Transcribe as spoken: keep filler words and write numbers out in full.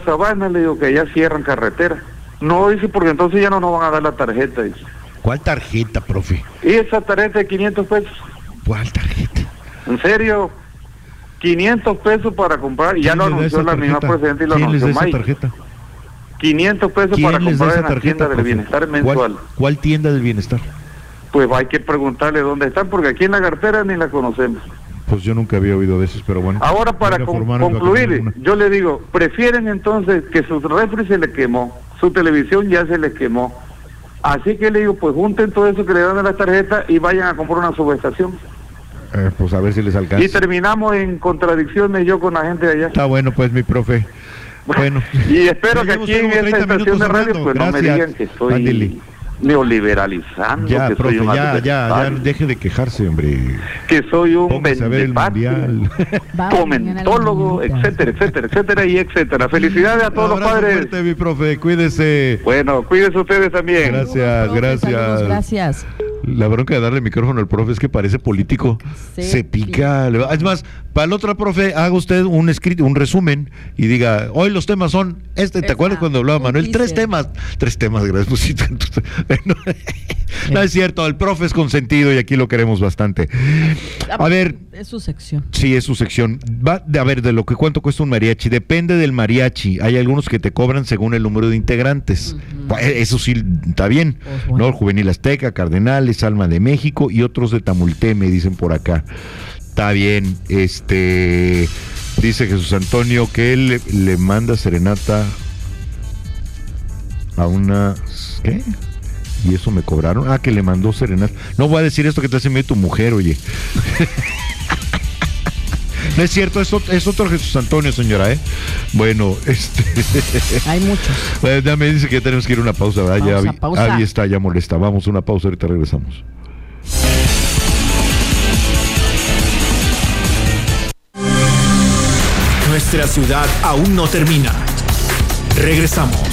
Sabana, le digo que ya cierran carretera. No, dice, porque entonces ya no nos van a dar la tarjeta, dice. ¿Cuál tarjeta, profe? ¿Y esa tarjeta de quinientos pesos? ¿Cuál tarjeta? ¿En serio? quinientos pesos para comprar, y ya lo anunció la misma presidenta y lo anunció Mike. Tarjeta? quinientos pesos para comprar en la tienda del bienestar mensual. ¿Cuál, ¿Cuál tienda del bienestar? Pues hay que preguntarle dónde están, porque aquí en la cartera ni la conocemos. Pues yo nunca había oído de esos, pero bueno. Ahora, para con, concluir, yo le digo, prefieren entonces que su refri se le quemó, su televisión ya se le quemó. Así que le digo, pues junten todo eso que le dan a la tarjeta y vayan a comprar una subestación. Eh, pues a ver si les alcanza. Y terminamos en contradicciones yo con la gente de allá. Está bueno, pues, mi profe. Bueno. Y espero que aquí en esta estación de radio, pues Gracias. no me digan que estoy Ándele. neoliberalizando. Ya, que profe, soy un ya, ya, ya, deje de quejarse, hombre. Que soy un Póngase a ver el mundial. comentólogo, etcétera, etcétera, etcétera y etcétera. Felicidades a todos los padres. Fuerte, mi profe, cuídese. Bueno, cuídense ustedes también. Gracias, Profe, gracias. saludos, gracias. La bronca de darle micrófono al profe es que parece político. Sí, se pica. sí. Es más, para el otro profe, haga usted un escrito, un resumen y diga, hoy los temas son este. ¿Te Esa, acuerdas cuando hablaba Manuel? dice. Tres temas. Tres temas, gracias. Pues, sí, no, no es cierto, el profe es consentido y aquí lo queremos bastante. A ver. Es su sección. Sí, es su sección. Va, a ver, de lo que cuánto cuesta un mariachi. Depende del mariachi. Hay algunos que te cobran según el número de integrantes. Uh-huh. Eso sí, está bien. Pues bueno. ¿No? El Juvenil Azteca, Cardenales, Alma de México y otros de Tamulté, me dicen por acá. Está bien. Este dice Jesús Antonio que él le, le manda serenata a una... ¿Qué? Y eso me cobraron. Ah, que le mandó serenata. No voy a decir esto que te hace medio tu mujer, oye. No es cierto, es otro, es otro Jesús Antonio, señora, ¿eh? Bueno, este... Hay muchos. Bueno, ya me dice que tenemos que ir a una pausa, ¿verdad? Pausa, ya, pausa. Ahí está, ya molesta. Vamos, una pausa, ahorita regresamos. Nuestra ciudad aún no termina. Regresamos.